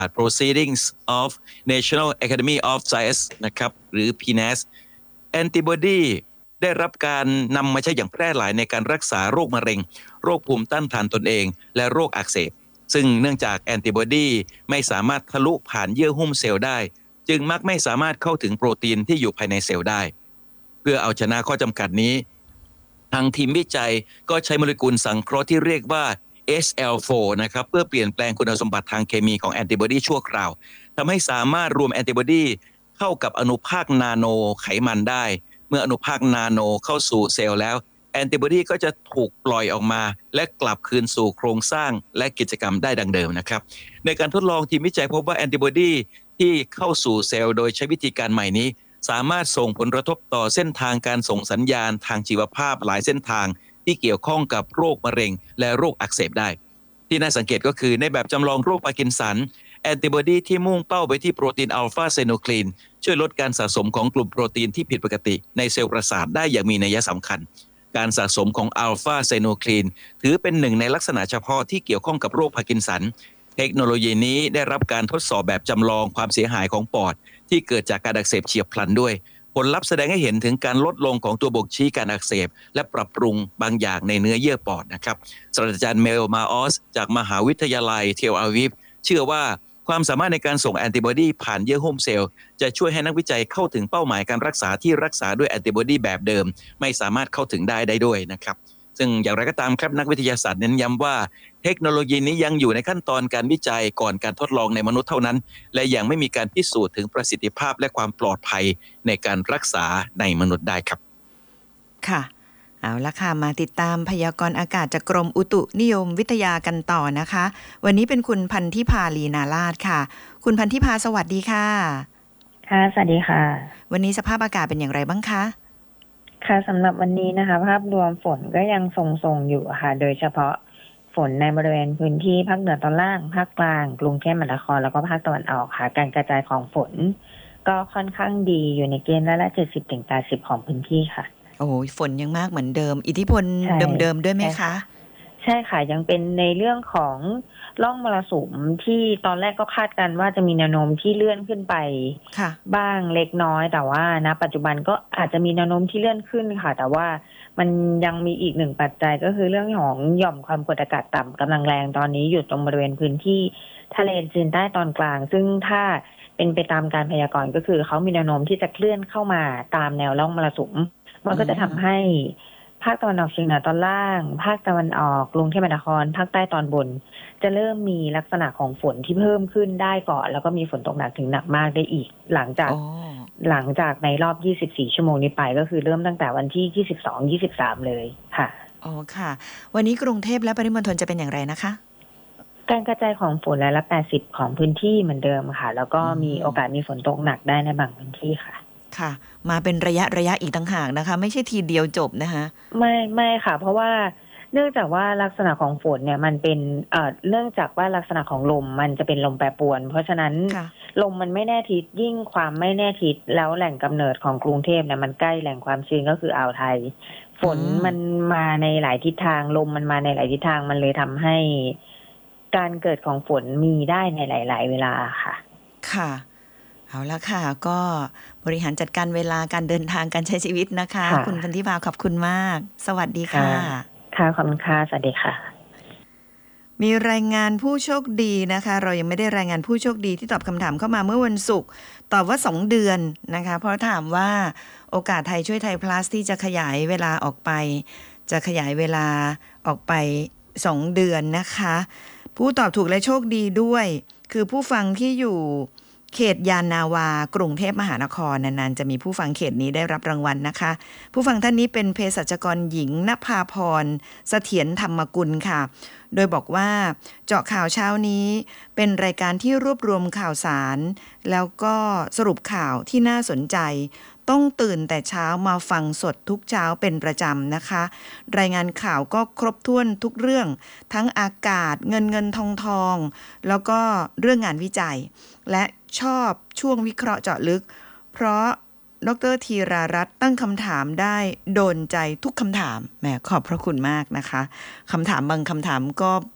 Proceedings of National Academy of Science นะครับหรือ PNAS Antibody ได้รับการนำมาใช้อย่างแพร่หลายในการรักษาโรคมะเร็งโรคภูมิต้านทานตนเองและโรคอักเสบซึ่งเนื่องจากแอนติบอดีไม่สามารถทะลุผ่านเยื่อหุ้มเซลล์ได้จึงมักไม่สามารถเข้าถึงโปรตีนที่อยู่ภายในเซลล์ได้เพื่อเอาชนะข้อจำกัดนี้ทางทีมวิจัยก็ใช้โมเลกุลสังเคราะห์ที่เรียกว่า SL4 นะครับเพื่อเปลี่ยนแปลงคุณสมบัติทางเคมีของแอนติบอดีชั่วคราวทำให้สามารถรวมแอนติบอดีเข้ากับอนุภาคนาโนไขมันได้เมื่ออนุภาคนาโนเข้าสู่เซลล์แล้วแอนติบอดีก็จะถูกปล่อยออกมาและกลับคืนสู่โครงสร้างและกิจกรรมได้ดังเดิมนะครับในการทดลองทีมวิจัยพบว่าแอนติบอดีที่เข้าสู่เซลล์โดยใช้วิธีการใหม่นี้สามารถส่งผลกระทบต่อเส้นทางการส่งสัญญาณทางชีวภาพหลายเส้นทางที่เกี่ยวข้องกับโรคมะเร็งและโรคอักเสบได้ที่น่าสังเกตก็คือในแบบจำลองโรคพาร์กินสันแอนติบอดีที่มุ่งเป้าไปที่โปรตีนอัลฟาไซโนคลีนช่วยลดการสะสมของกลุ่มโปรตีนที่ผิดปกติในเซลล์ประสาทได้อย่างมีนัยสำคัญการสะสมของอัลฟาไซโนคลีนถือเป็นหนึ่งในลักษณะเฉพาะที่เกี่ยวข้องกับโรคพาร์กินสันเทคโนโลยีนี้ได้รับการทดสอบแบบจำลองความเสียหายของปอดที่เกิดจากการอักเสบเฉียบพลันด้วยผลลัพธ์แสดงให้เห็นถึงการลดลงของตัวบ่งชี้การอักเสบและปรับปรุงบางอย่างในเนื้อเยื่อปอดนะครับศาสตราจารย์เมลมาออสจากมหาวิทยาลัยเทลอาวิฟเชื่อว่าความสามารถในการส่งแอนติบอดีผ่านเยื่อหุ้มเซลล์จะช่วยให้นักวิจัยเข้าถึงเป้าหมายการรักษาที่รักษาด้วยแอนติบอดีแบบเดิมไม่สามารถเข้าถึงได้ด้วยนะครับซึ่งอย่างไรก็ตามครับนักวิทยาศาสตร์เน้นย้ำว่าเทคโนโลยีนี้ยังอยู่ในขั้นตอนการวิจัยก่อนการทดลองในมนุษย์เท่านั้นและยังไม่มีการพิสูจน์ถึงประสิทธิภาพและความปลอดภัยในการรักษาในมนุษย์ได้ครับค่ะเอาละค่ะมาติดตามพยากรณ์อากาศจากกรมอุตุนิยมวิทยากันต่อนะคะวันนี้เป็นคุณพันธิพาลีนาราชค่ะคุณพันธิพาสวัสดีค่ะค่ะสวัสดีค่ะวันนี้สภาพอากาศเป็นอย่างไรบ้างคะค่ะสำหรับวันนี้นะคะภาพรวมฝนก็ยังทรงๆอยู่ค่ะโดยเฉพาะฝนในบริเวณพื้นที่ภาคเหนือตอนล่างภาคกลางกรุงเทพมหานครแล้วก็ภาคตะวันออกค่ะการกระจายของฝนก็ค่อนข้างดีอยู่ในเกณฑ์ละ70-80ของพื้นที่ค่ะโอ้ยฝนยังมากเหมือนเดิมอิทธิพลเดิมๆด้วยไหมคะใช่ค่ะยังเป็นในเรื่องของร่องมรสุมที่ตอนแรกก็คาดกันว่าจะมีแนวโน้มที่เลื่อนขึ้นไปบ้างเล็กน้อยแต่ว่าณปัจจุบันก็อาจจะมีแนวโน้มที่เลื่อนขึ้นค่ะแต่ว่ามันยังมีอีกหนึ่งปัจจัยก็คือเรื่องของหย่อมความกดอากาศต่ำกำลังแรงตอนนี้อยู่ตรงบริเวณพื้นที่ทะเลจีนใต้ตอนกลางซึ่งถ้าเป็นไปตามการพยากรณ์ก็คือเขามีแนวโน้มที่จะเคลื่อนเข้ามาตามแนวร่องมรสุมมันก็จะทำให้ภาคตะวันออกเฉียงเหนือตอนล่างภาคตะวันออกกรุงเทพมหานครภาคใต้ตอนบนจะเริ่มมีลักษณะของฝนที่เพิ่มขึ้นได้ก่อนแล้วก็มีฝนตกหนักถึงหนักมากได้อีกหลังจากในรอบ24ชั่วโมงนี้ไปก็คือเริ่มตั้งแต่วันที่22-23เลยค่ะอ๋อค่ะวันนี้กรุงเทพและปริมณฑลจะเป็นอย่างไรนะคะการกระจายของฝนละ80ของพื้นที่เหมือนเดิมค่ะแล้วก็มีโอกาสมีฝนตกหนักได้ในบางพื้นที่ค่ะค่ะมาเป็นระยะอีกต่างหากนะคะไม่ใช่ทีเดียวจบนะคะไม่ค่ะเพราะว่าเนื่องจากว่าลักษณะของฝนเนี่ยมันเป็นเนื่องจากว่าลักษณะของลมมันจะเป็นลมแปรปรวนเพราะฉะนั้นลมมันไม่แน่ทิศยิ่งความไม่แน่ทิศแล้วแหล่งกำเนิดของกรุงเทพเนี่ยมันใกล้แหล่งความชื้นก็คืออ่าวไทยฝนมันมาในหลายทิศทางลมมันมาในหลายทิศทางมันเลยทำให้การเกิดของฝนมีได้ในหลายๆเวลาค่ะค่ะเอาละค่ะก็บริหารจัดการเวลาการเดินทางการใช้ชีวิตนะคะคุณพันธิพาขอบคุณมากสวัสดีค่ะค่ะขอบคุณค่ะสวัสดีค่ะมีรายงานผู้โชคดีนะคะเรายังไม่ได้รายงานผู้โชคดีที่ตอบคำถามเข้ามาเมื่อวันศุกร์ตอบว่า2เดือนนะคะเพราะถามว่าโอกาสไทยช่วยไทย plus ที่จะขยายเวลาออกไปจะขยายเวลาออกไป2เดือนนะคะผู้ตอบถูกและโชคดีด้วยคือผู้ฟังที่อยู่เขตยานนาวากรุงเทพมหานครนานๆจะมีผู้ฟังเขตนี้ได้รับรางวัลนะคะผู้ฟังท่านนี้เป็นเภสัชกรหญิงณภาพรเสถียรธรรมกุลค่ะโดยบอกว่าเจาะข่าวเช้านี้เป็นรายการที่รวบรวมข่าวสารแล้วก็สรุปข่าวที่น่าสนใจต้องตื่นแต่เช้ามาฟังสดทุกเช้าเป็นประจำนะคะรายงานข่าวก็ครบถ้วนทุกเรื่องทั้งอากาศเงินทองแล้วก็เรื่องงานวิจัยและชอบช่วงวิเคราะห์เจาะลึกเพราะดร.ธีรารัตน์ตั้งคำถามได้โดนใจทุกคำถามแหมขอบพระคุณมากนะคะคำถามบางคำถามก็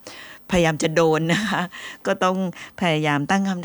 พยายามจะโดนนะคะ ก็ต้องพยายามตั้งคำ